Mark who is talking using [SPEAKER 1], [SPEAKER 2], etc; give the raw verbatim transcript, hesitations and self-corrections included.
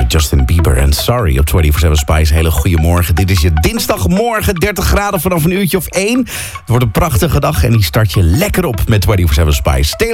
[SPEAKER 1] Justin Bieber en Sorry op vierentwintig zeven Spice. Hele goede morgen. Dit is je dinsdagmorgen, dertig graden vanaf een uurtje of één. Het wordt een prachtige dag en die start je lekker op met vierentwintig zeven Spice.